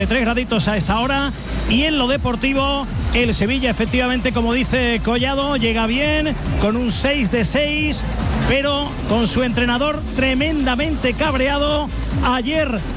3 graditos a esta hora. Y en lo deportivo, el Sevilla, efectivamente, como dice Collado, llega bien, con un 6 de 6, pero con su entrenador tremendamente cabreado. Ayer